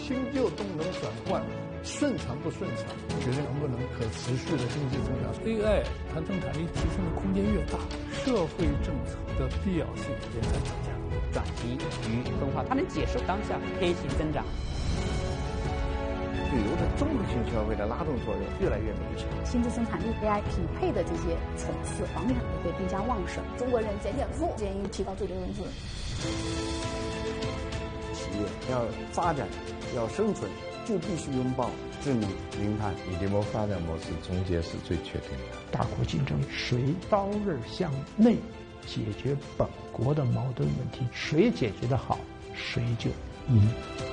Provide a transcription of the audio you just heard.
新旧动能转换顺畅不顺畅，决定能不能可持续的经济增长。 AI 它生产力提升的空间越大，社会政策的必要性也在增加。 转移与分化，它能解释当下黑性增长。 旅游的综合性消费的拉动作用越来越明显。 新质生产力 AI 匹配的这些层次方面也会更加旺盛。中国人减负，建议提高最低工资。 企业要发展、要生存，就必须拥抱智能、零碳。 李迪谋发展模式终结是最确定的。 大国竞争，谁刀刃向内解决本国的矛盾问题，谁解决得好，谁就赢。